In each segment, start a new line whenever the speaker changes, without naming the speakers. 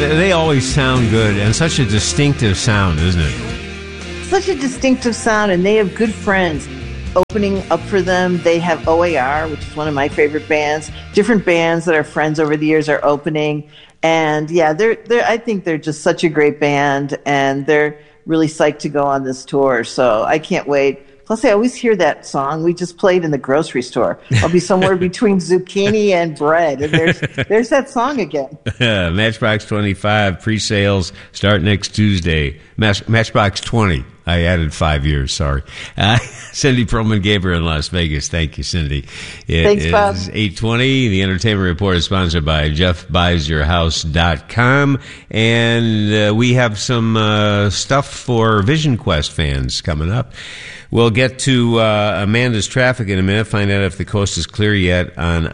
they always sound good, and such a distinctive sound, isn't it?
Such a distinctive sound, and they have good friends opening up for them. They have OAR, which is one of my favorite bands. Different bands that are friends over the years are opening. And yeah, I think they're just such a great band, and they're really psyched to go on this tour. So I can't wait. Plus, I always hear that song we just played in the grocery store. I'll be somewhere between zucchini and bread, and there's that song again.
Matchbox 25 pre-sales start next Tuesday. Matchbox 20. I added 5 years, sorry. Cindy Perlman-Gabriel in Las Vegas. Thank you, Cindy.
Thanks, Bob.
It is 8:20. The Entertainment Report is sponsored by JeffBuysYourHouse.com. And we have some stuff for Vision Quest fans coming up. We'll get to Amanda's traffic in a minute, find out if the coast is clear yet on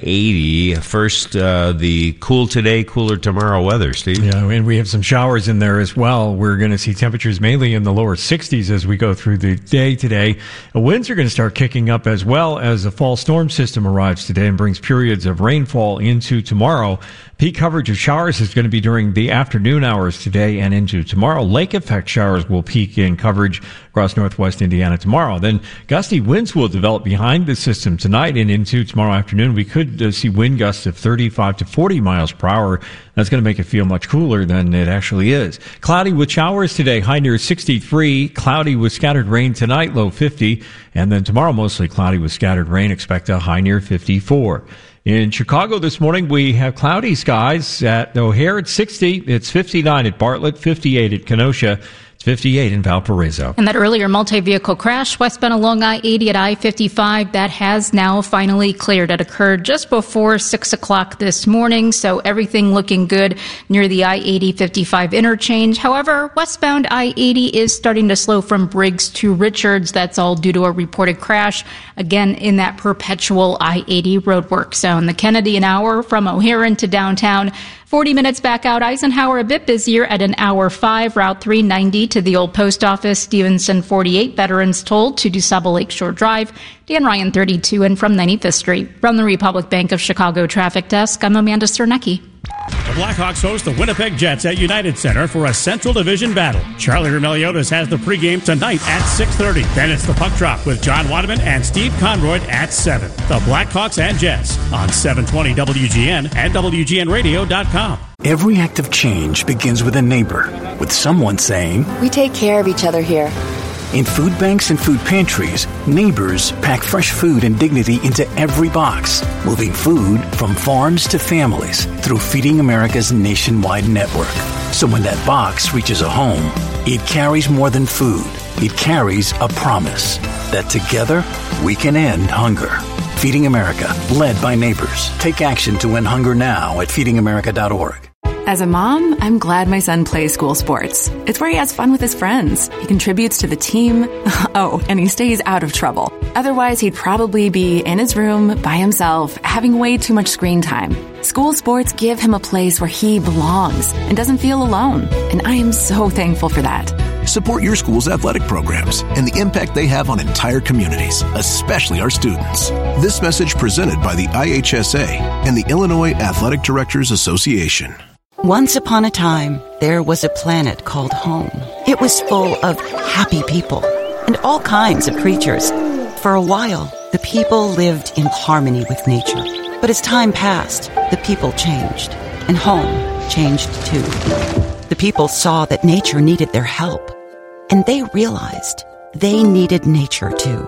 I-80. First, the cool today, cooler tomorrow weather, Steve.
Yeah, and we have some showers in there as well. We're going to see temperatures mainly in the lower 60s as we go through the day today. Winds are going to start kicking up as well as a fall storm system arrives today and brings periods of rainfall into tomorrow. Peak coverage of showers is going to be during the afternoon hours today and into tomorrow. Lake effect showers will peak in coverage across northwest Indiana tomorrow. Then gusty winds will develop behind the system tonight and into tomorrow afternoon. We could see wind gusts of 35 to 40 miles per hour. That's going to make it feel much cooler than it actually is. Cloudy with showers today, high near 63. Cloudy with scattered rain tonight, low 50. And then tomorrow, mostly cloudy with scattered rain. Expect a high near 54. In Chicago this morning, we have cloudy skies at O'Hare at 60. It's 59 at Bartlett, 58 at Kenosha. It's 58 in Valparaiso.
And that earlier multi-vehicle crash westbound along I-80 at I-55, that has now finally cleared. It occurred just before 6 o'clock this morning, so everything looking good near the I-80-55 interchange. However, westbound I-80 is starting to slow from Briggs to Richards. That's all due to a reported crash, again, in that perpetual I-80 roadwork zone. The Kennedy an hour from O'Hare into downtown. 40 minutes back out Eisenhower, a bit busier at an hour 5, Route 390 to the old post office, Stevenson 48, Veterans Toll to DuSable Lakeshore Drive, Dan Ryan 32, and from 95th Street. From the Republic Bank of Chicago Traffic Desk, I'm Amanda Sternecki.
The Blackhawks host the Winnipeg Jets at United Center for a Central Division battle. Charlie Roumeliotis has the pregame tonight at 6:30. Then it's the puck drop with John Waterman and Steve Conroyd at 7. The Blackhawks and Jets on 720 WGN and WGNradio.com.
Every act of change begins with a neighbor, with someone saying,
"We take care of each other here."
In food banks and food pantries, neighbors pack fresh food and dignity into every box, moving food from farms to families through Feeding America's nationwide network. So when that box reaches a home, it carries more than food. It carries a promise that together we can end hunger. Feeding America, led by neighbors. Take action to end hunger now at feedingamerica.org.
As a mom, I'm glad my son plays school sports. It's where he has fun with his friends. He contributes to the team. Oh, and he stays out of trouble. Otherwise, he'd probably be in his room by himself, having way too much screen time. School sports give him a place where he belongs and doesn't feel alone. And I am so thankful for that.
Support your school's athletic programs and the impact they have on entire communities, especially our students. This message presented by the IHSA and the Illinois Athletic Directors Association.
Once upon a time, there was a planet called home. It was full of happy people and all kinds of creatures. For a while, the people lived in harmony with nature. But as time passed, the people changed, and home changed too. The people saw that nature needed their help, and they realized they needed nature too.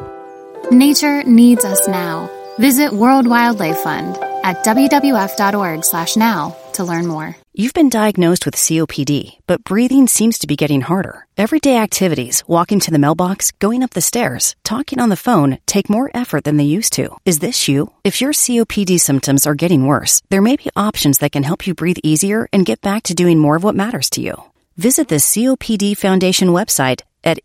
Nature needs us now. Visit World Wildlife Fund at WWF.org/now to learn more.
You've been diagnosed with COPD, but breathing seems to be getting harder. Everyday activities, walking to the mailbox, going up the stairs, talking on the phone, take more effort than they used to. Is this you? If your COPD symptoms are getting worse, there may be options that can help you breathe easier and get back to doing more of what matters to you. Visit the COPD Foundation website at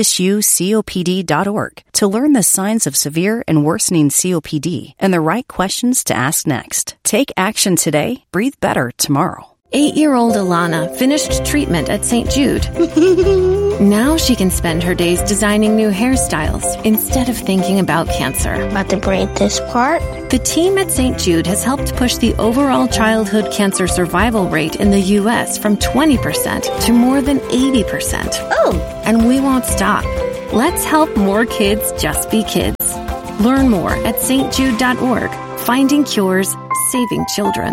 isthisyoucopd.org to learn the signs of severe and worsening COPD and the right questions to ask next. Take action today, breathe better tomorrow.
8-year-old Alana finished treatment at St. Jude. Now she can spend her days designing new hairstyles instead of thinking about cancer.
About to braid this part?
The team at St. Jude has helped push the overall childhood cancer survival rate in the U.S. from 20% to more than 80%.
Oh!
And we won't stop. Let's help more kids just be kids. Learn more at stjude.org. Finding cures, saving children.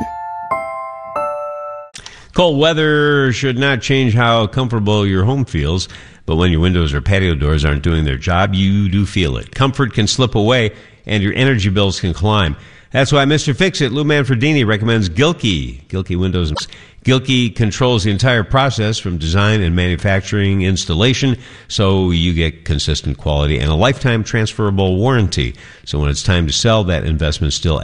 Cold weather should not change how comfortable your home feels, but when your windows or patio doors aren't doing their job, you do feel it. Comfort can slip away, and your energy bills can climb. That's why Mr. Fix-It, Lou Manfredini, recommends Gilkey. Gilkey Windows. Gilkey controls the entire process from design and manufacturing installation, so you get consistent quality and a lifetime transferable warranty. So when it's time to sell, that investment still